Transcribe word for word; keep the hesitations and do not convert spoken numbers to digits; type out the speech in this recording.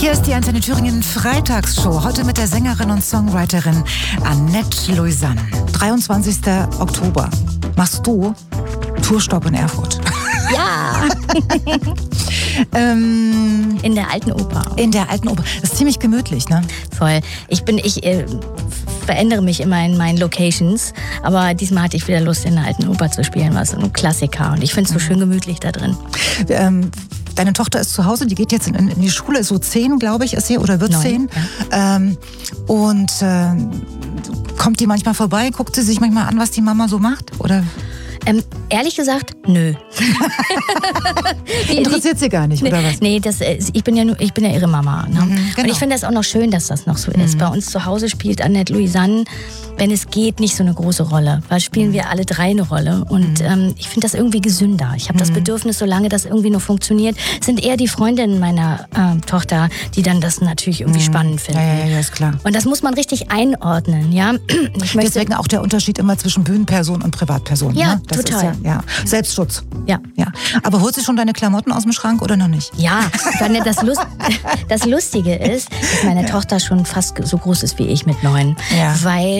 Hier ist die Antenne Thüringen Freitagsshow. Heute mit der Sängerin und Songwriterin Annette Louisanne. dreiundzwanzigster Oktober machst du Tourstopp in Erfurt. Ja! ähm, in der Alten Oper. In der Alten Oper. Das ist ziemlich gemütlich, ne? Voll. Ich bin, ich äh, verändere mich immer in meinen Locations, aber diesmal hatte ich wieder Lust, in der Alten Oper zu spielen, was so ein Klassiker. Und ich finde es so schön gemütlich da drin. Ähm, Deine Tochter ist zu Hause, die geht jetzt in, in die Schule, ist so zehn, glaube ich, ist sie, oder wird Neun, zehn. ja. Ähm, und äh, kommt die manchmal vorbei, guckt sie sich manchmal an, was die Mama so macht? Oder? Ähm, ehrlich gesagt, nö. Interessiert sie gar nicht, nee, oder was? Nee, das, ich, bin ja nur, ich bin ja ihre Mama. Ne? Mhm, genau. Und ich finde das auch noch schön, dass das noch so ist. Mhm. Bei uns zu Hause spielt Annette Louisanne, wenn es geht, nicht so eine große Rolle. Weil spielen mhm. wir alle drei eine Rolle. Und mhm. ähm, ich finde das irgendwie gesünder. Ich habe das Bedürfnis, solange das irgendwie noch funktioniert, sind eher die Freundinnen meiner äh, Tochter, die dann das natürlich irgendwie mhm. spannend finden. Ja, ja, ja, ist klar. Und das muss man richtig einordnen. Ja? Ich möchte, deswegen auch der Unterschied immer zwischen Bühnenperson und Privatperson. Ja, ne? Das total. Ist ja, ja. Selbstschutz. Ja. ja. Aber holst du schon deine Klamotten aus dem Schrank oder noch nicht? Ja, das, Lust, das Lustige ist, dass meine Tochter schon fast so groß ist wie ich mit neun. Ja. Weil